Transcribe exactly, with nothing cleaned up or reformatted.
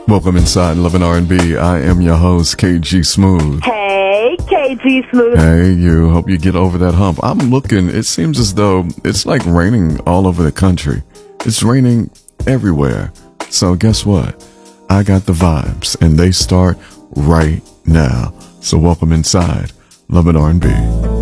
Welcome inside Love and R and B. I am your host, K G Smooth. Hey, K G Smooth. Hey, you. Hope you get over that hump. I'm looking. It seems as though it's like raining all over the country. It's raining everywhere. So guess what? I got the vibes, and they start right now. So welcome inside Love and R and B.